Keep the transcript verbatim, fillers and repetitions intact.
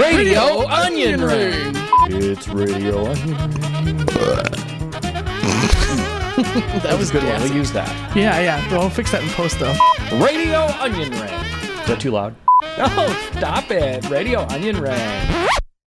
Radio Onion Ring. It's Radio Onion Ring. That was a good one. We'll use that. Yeah, yeah. Well, we'll fix that in post, though. Radio Onion Ring. Is that too loud? Oh, stop it. Radio Onion Ring.